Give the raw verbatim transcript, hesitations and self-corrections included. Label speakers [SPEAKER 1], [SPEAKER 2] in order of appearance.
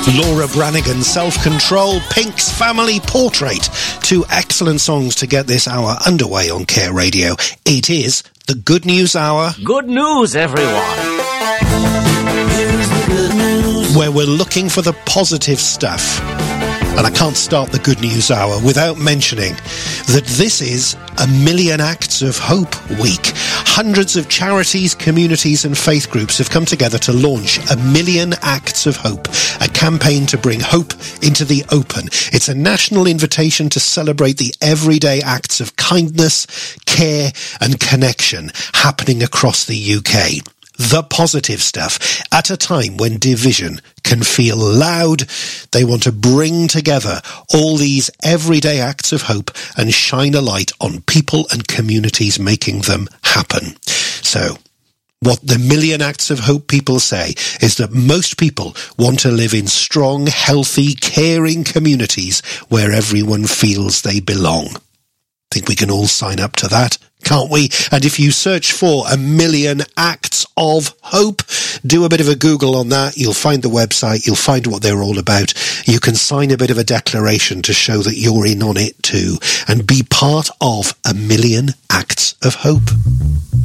[SPEAKER 1] Laura Branigan, Self-Control, Pink's Family Portrait. Two excellent songs to get this hour underway on Care Radio. It is the Good News Hour.
[SPEAKER 2] Good news, everyone.
[SPEAKER 3] Here's the good news.
[SPEAKER 1] Where we're looking for the positive stuff. And I can't start the Good News Hour without mentioning that this is a Million Acts of Hope Week. Hundreds of charities, communities and faith groups have come together to launch a Million Acts of Hope, a campaign to bring hope into the open. It's a national invitation to celebrate the everyday acts of kindness, care and connection happening across the U K. The positive stuff at a time when division can feel loud. They want to bring together all these everyday acts of hope and shine a light on people and communities making them happen. So what the Million Acts of Hope people say is that most people want to live in strong, healthy, caring communities where everyone feels they belong. Think we can all sign up to that, can't we? And if you search for a Million Acts of Hope, do a bit of a Google on that. You'll find the website. You'll find what they're all about. You can sign a bit of a declaration to show that you're in on it too and be part of a Million Acts of Hope.